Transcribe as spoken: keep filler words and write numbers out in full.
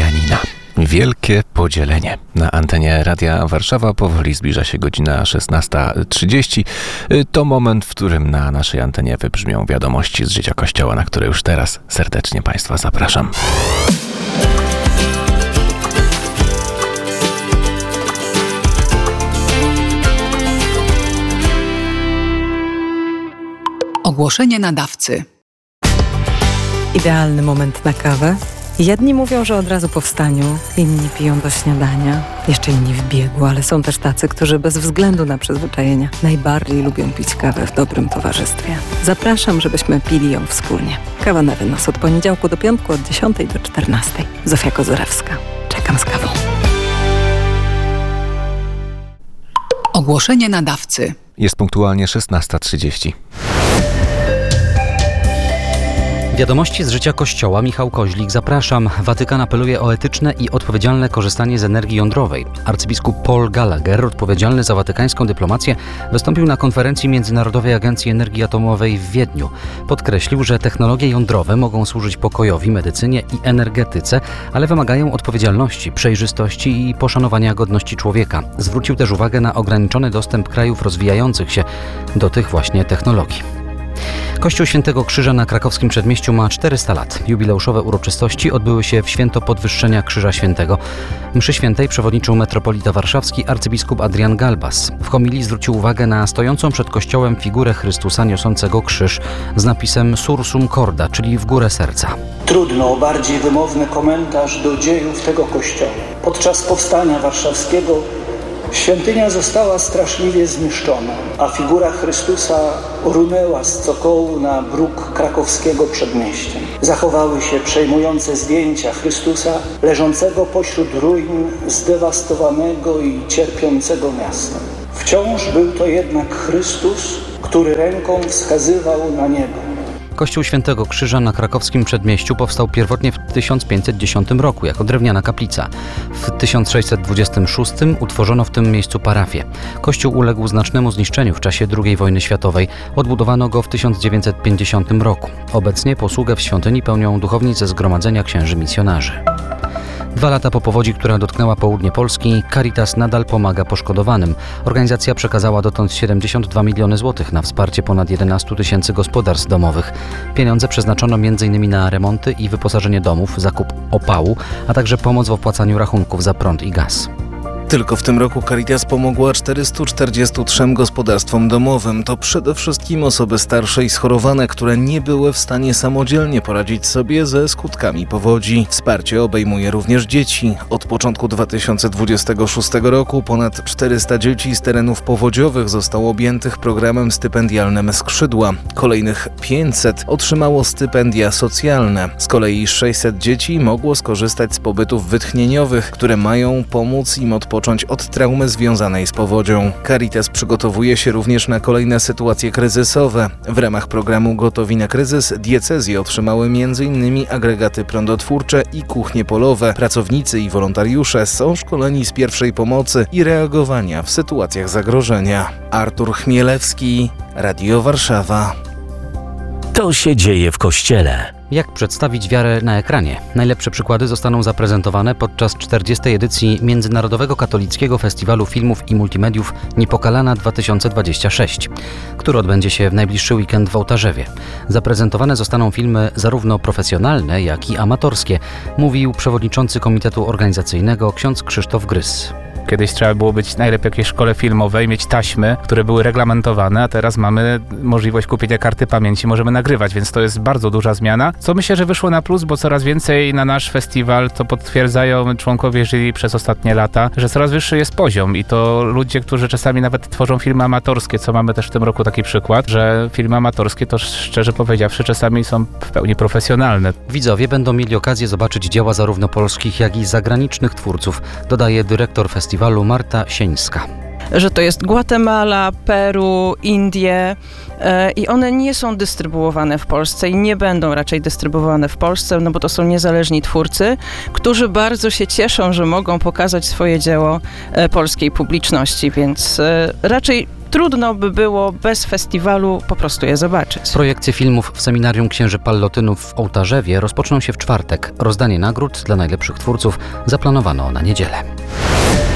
Janina. Wielkie podzielenie. Na antenie Radia Warszawa powoli zbliża się godzina szesnasta trzydzieści. To moment, w którym na naszej antenie wybrzmią wiadomości z życia Kościoła, na które już teraz serdecznie Państwa zapraszam. Ogłoszenie nadawcy. Idealny moment na kawę. Jedni mówią, że od razu po wstaniu, inni piją do śniadania, jeszcze inni w biegu, ale są też tacy, którzy bez względu na przyzwyczajenia najbardziej lubią pić kawę w dobrym towarzystwie. Zapraszam, żebyśmy pili ją wspólnie. Kawa na wynos od poniedziałku do piątku od dziesiątej do czternastej. Zofia Kozorewska. Czekam z kawą. Ogłoszenie nadawcy. Jest punktualnie szesnasta trzydzieści. Wiadomości z życia Kościoła. Michał Koźlik, zapraszam. Watykan apeluje o etyczne i odpowiedzialne korzystanie z energii jądrowej. Arcybiskup Paul Gallagher, odpowiedzialny za watykańską dyplomację, wystąpił na konferencji Międzynarodowej Agencji Energii Atomowej w Wiedniu. Podkreślił, że technologie jądrowe mogą służyć pokojowi, medycynie i energetyce, ale wymagają odpowiedzialności, przejrzystości i poszanowania godności człowieka. Zwrócił też uwagę na ograniczony dostęp krajów rozwijających się do tych właśnie technologii. Kościół Świętego Krzyża na krakowskim Przedmieściu ma czterysta lat. Jubileuszowe uroczystości odbyły się w święto podwyższenia Krzyża Świętego. Mszy świętej przewodniczył metropolita warszawski arcybiskup Adrian Galbas. W homilii zwrócił uwagę na stojącą przed kościołem figurę Chrystusa niosącego krzyż z napisem Sursum Corda, czyli w górę serca. Trudno o bardziej wymowny komentarz do dziejów tego kościoła. Podczas powstania warszawskiego świątynia została straszliwie zniszczona, a figura Chrystusa runęła z cokołu na bruk krakowskiego Przedmieścia. Zachowały się przejmujące zdjęcia Chrystusa leżącego pośród ruin zdewastowanego i cierpiącego miasta. Wciąż był to jednak Chrystus, który ręką wskazywał na niebo. Kościół Świętego Krzyża na krakowskim Przedmieściu powstał pierwotnie w tysiąc pięćset dziesiątym roku jako drewniana kaplica. W tysiąc sześćset dwudziestym szóstym utworzono w tym miejscu parafię. Kościół uległ znacznemu zniszczeniu w czasie drugiej wojny światowej. Odbudowano go w tysiąc dziewięćset pięćdziesiątym roku. Obecnie posługę w świątyni pełnią duchowni ze Zgromadzenia Księży Misjonarzy. Dwa lata po powodzi, która dotknęła południe Polski, Caritas nadal pomaga poszkodowanym. Organizacja przekazała dotąd siedemdziesiąt dwa miliony złotych na wsparcie ponad jedenaście tysięcy gospodarstw domowych. Pieniądze przeznaczono m.in. na remonty i wyposażenie domów, zakup opału, a także pomoc w opłacaniu rachunków za prąd i gaz. Tylko w tym roku Caritas pomogła czterystu czterdziestu trzem gospodarstwom domowym. To przede wszystkim osoby starsze i schorowane, które nie były w stanie samodzielnie poradzić sobie ze skutkami powodzi. Wsparcie obejmuje również dzieci. Od początku dwa tysiące dwudziestego szóstego roku ponad czterysta dzieci z terenów powodziowych zostało objętych programem stypendialnym Skrzydła. Kolejnych pięćset otrzymało stypendia socjalne. Z kolei sześćset dzieci mogło skorzystać z pobytów wytchnieniowych, które mają pomóc im odpocząć od traumy związanej z powodzią. Caritas przygotowuje się również na kolejne sytuacje kryzysowe. W ramach programu Gotowi na kryzys diecezje otrzymały m.in. agregaty prądotwórcze i kuchnie polowe. Pracownicy i wolontariusze są szkoleni z pierwszej pomocy i reagowania w sytuacjach zagrożenia. Artur Chmielewski, Radio Warszawa. To się dzieje w Kościele. Jak przedstawić wiarę na ekranie? Najlepsze przykłady zostaną zaprezentowane podczas czterdziestej edycji Międzynarodowego Katolickiego Festiwalu Filmów i Multimediów Niepokalana dwa tysiące dwudziesty szósty, który odbędzie się w najbliższy weekend w Ołtarzewie. Zaprezentowane zostaną filmy zarówno profesjonalne, jak i amatorskie, mówił przewodniczący komitetu organizacyjnego ksiądz Krzysztof Grys. Kiedyś trzeba było być najlepiej w jakiejś szkole filmowej, mieć taśmy, które były reglamentowane, a teraz mamy możliwość kupienia karty pamięci, możemy nagrywać, więc to jest bardzo duża zmiana, co myślę, że wyszło na plus, bo coraz więcej na nasz festiwal to potwierdzają członkowie jury przez ostatnie lata, że coraz wyższy jest poziom i to ludzie, którzy czasami nawet tworzą filmy amatorskie, co mamy też w tym roku taki przykład, że filmy amatorskie to szczerze powiedziawszy czasami są w pełni profesjonalne. Widzowie będą mieli okazję zobaczyć dzieła zarówno polskich, jak i zagranicznych twórców, dodaje dyrektor festiwalu Marta Sieńska. Że to jest Gwatemala, Peru, Indie e, i one nie są dystrybuowane w Polsce i nie będą raczej dystrybuowane w Polsce, no bo to są niezależni twórcy, którzy bardzo się cieszą, że mogą pokazać swoje dzieło e, polskiej publiczności, więc e, raczej trudno by było bez festiwalu po prostu je zobaczyć. Projekcje filmów w Seminarium Księży Pallotynów w Ołtarzewie rozpoczną się w czwartek. Rozdanie nagród dla najlepszych twórców zaplanowano na niedzielę.